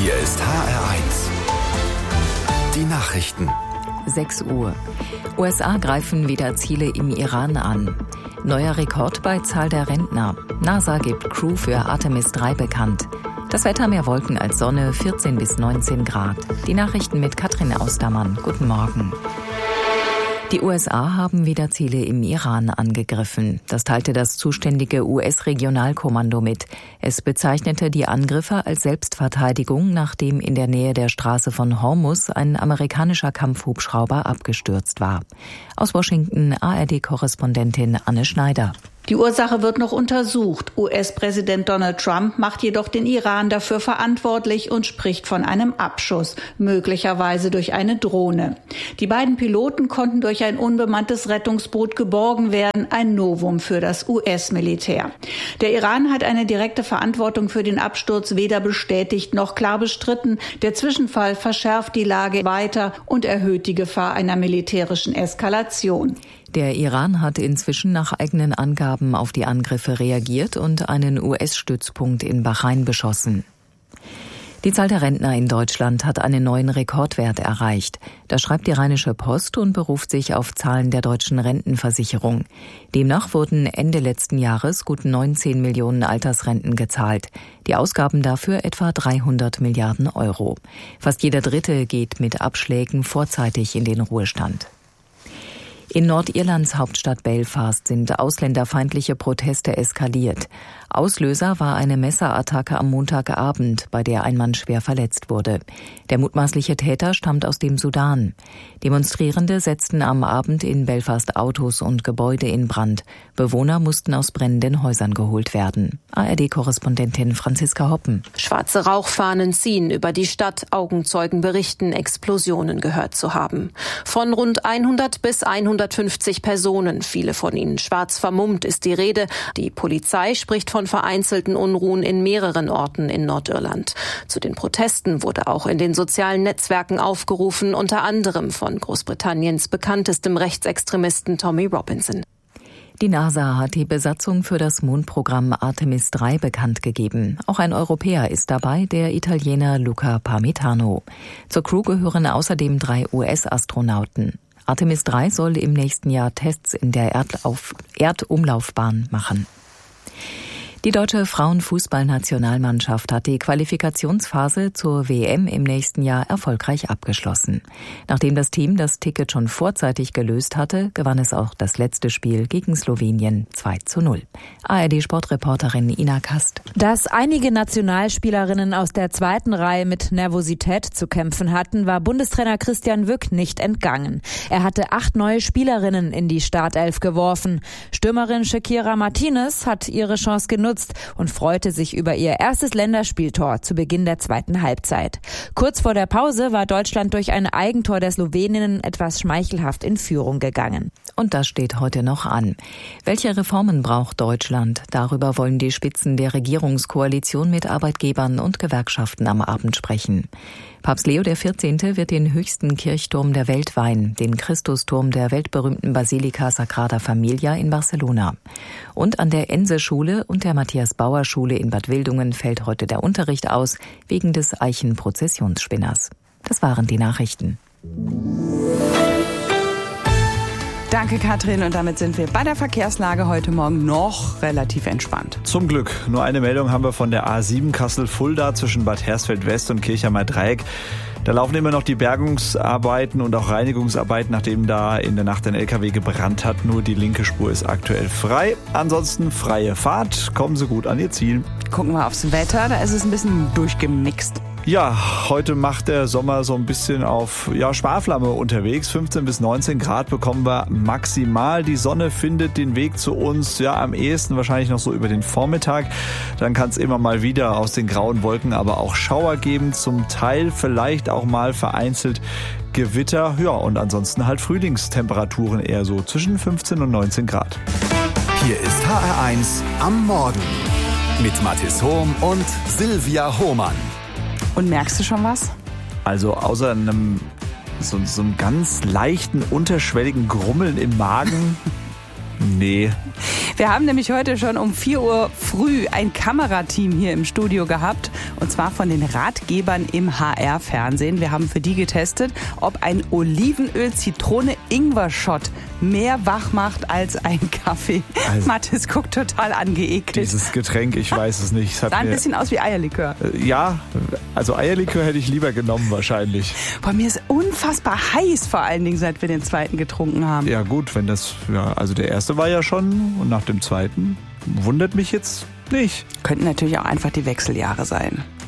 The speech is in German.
Hier ist HR1. Die Nachrichten. 6 Uhr. USA greifen wieder Ziele im Iran an. Neuer Rekord bei Zahl der Rentner. NASA gibt Crew für Artemis 3 bekannt. Das Wetter: mehr Wolken als Sonne, 14 bis 19 Grad. Die Nachrichten mit Katrin Austermann. Guten Morgen. Die USA haben wieder Ziele im Iran angegriffen. Das teilte das zuständige US-Regionalkommando mit. Es bezeichnete die Angriffe als Selbstverteidigung, nachdem in der Nähe der Straße von Hormuz ein amerikanischer Kampfhubschrauber abgestürzt war. Aus Washington ARD-Korrespondentin Anne Schneider. Die Ursache wird noch untersucht. US-Präsident Donald Trump macht jedoch den Iran dafür verantwortlich und spricht von einem Abschuss, möglicherweise durch eine Drohne. Die beiden Piloten konnten durch ein unbemanntes Rettungsboot geborgen werden, ein Novum für das US-Militär. Der Iran hat eine direkte Verantwortung für den Absturz weder bestätigt noch klar bestritten. Der Zwischenfall verschärft die Lage weiter und erhöht die Gefahr einer militärischen Eskalation. Der Iran hat inzwischen nach eigenen Angaben auf die Angriffe reagiert und einen US-Stützpunkt in Bahrain beschossen. Die Zahl der Rentner in Deutschland hat einen neuen Rekordwert erreicht. Das schreibt die Rheinische Post und beruft sich auf Zahlen der deutschen Rentenversicherung. Demnach wurden Ende letzten Jahres gut 19 Millionen Altersrenten gezahlt. Die Ausgaben dafür etwa 300 Milliarden Euro. Fast jeder Dritte geht mit Abschlägen vorzeitig in den Ruhestand. In Nordirlands Hauptstadt Belfast sind ausländerfeindliche Proteste eskaliert. Auslöser war eine Messerattacke am Montagabend, bei der ein Mann schwer verletzt wurde. Der mutmaßliche Täter stammt aus dem Sudan. Demonstrierende setzten am Abend in Belfast Autos und Gebäude in Brand. Bewohner mussten aus brennenden Häusern geholt werden. ARD-Korrespondentin Franziska Hoppen. Schwarze Rauchfahnen ziehen über die Stadt. Augenzeugen berichten, Explosionen gehört zu haben. Von rund 100 bis 150 Personen, viele von ihnen schwarz vermummt, ist die Rede. Die Polizei spricht von vereinzelten Unruhen in mehreren Orten in Nordirland. Zu den Protesten wurde auch in den sozialen Netzwerken aufgerufen, unter anderem von Großbritanniens bekanntestem Rechtsextremisten Tommy Robinson. Die NASA hat die Besatzung für das Mondprogramm Artemis 3 bekannt gegeben. Auch ein Europäer ist dabei, der Italiener Luca Parmitano. Zur Crew gehören außerdem 3 US-Astronauten. Artemis 3 soll im nächsten Jahr Tests in der Erdumlaufbahn machen. Die deutsche Frauenfußballnationalmannschaft hat die Qualifikationsphase zur WM im nächsten Jahr erfolgreich abgeschlossen. Nachdem das Team das Ticket schon vorzeitig gelöst hatte, gewann es auch das letzte Spiel gegen Slowenien 2:0. ARD-Sportreporterin Ina Kast. Dass einige Nationalspielerinnen aus der zweiten Reihe mit Nervosität zu kämpfen hatten, war Bundestrainer Christian Wück nicht entgangen. Er hatte 8 neue Spielerinnen in die Startelf geworfen. Stürmerin Shakira Martinez hat ihre Chance genutzt und freute sich über ihr erstes Länderspieltor zu Beginn der zweiten Halbzeit. Kurz vor der Pause war Deutschland durch ein Eigentor der Sloweninnen etwas schmeichelhaft in Führung gegangen. Und das steht heute noch an. Welche Reformen braucht Deutschland? Darüber wollen die Spitzen der Regierungskoalition mit Arbeitgebern und Gewerkschaften am Abend sprechen. Papst Leo XIV. Wird den höchsten Kirchturm der Welt weihen, den Christusturm der weltberühmten Basilika Sagrada Familia in Barcelona. Und an der Ense-Schule und der Matthias-Bauer-Schule in Bad Wildungen fällt heute der Unterricht aus, wegen des Eichenprozessionsspinners. Das waren die Nachrichten. Danke, Katrin. Und damit sind wir bei der Verkehrslage heute Morgen noch relativ entspannt. Zum Glück. Nur eine Meldung haben wir von der A7 Kassel-Fulda zwischen Bad Hersfeld West und Kirchheimer Dreieck. Da laufen immer noch die Bergungsarbeiten und auch Reinigungsarbeiten, nachdem da in der Nacht ein LKW gebrannt hat. Nur die linke Spur ist aktuell frei. Ansonsten freie Fahrt. Kommen Sie gut an Ihr Ziel. Gucken wir aufs Wetter. Da ist es ein bisschen durchgemixt. Ja, heute macht der Sommer so ein bisschen auf Sparflamme unterwegs. 15 bis 19 Grad bekommen wir maximal. Die Sonne findet den Weg zu uns, am ehesten wahrscheinlich noch so über den Vormittag. Dann kann es immer mal wieder aus den grauen Wolken aber auch Schauer geben. Zum Teil vielleicht auch mal vereinzelt Gewitter. Ja, und ansonsten halt Frühlingstemperaturen eher so zwischen 15 und 19 Grad. Hier ist HR1 am Morgen mit Mathis Hohm und Silvia Hohmann. Und merkst du schon was? Also außer so einem ganz leichten, unterschwelligen Grummeln im Magen Nee. Wir haben nämlich heute schon um 4 Uhr früh ein Kamerateam hier im Studio gehabt. Und zwar von den Ratgebern im HR-Fernsehen. Wir haben für die getestet, ob ein Olivenöl-Zitrone-Ingwer-Shot mehr wach macht als ein Kaffee. Also, Mathis guckt total angeekelt. Dieses Getränk, ich weiß es nicht. Sah ein bisschen aus wie Eierlikör. Ja, also Eierlikör hätte ich lieber genommen wahrscheinlich. Bei mir ist unfassbar heiß, vor allen Dingen, seit wir den zweiten getrunken haben. Ja gut, wenn das, ja, also der erste war ja schon und nach dem zweiten wundert mich jetzt nicht. Könnten natürlich auch einfach die Wechseljahre sein.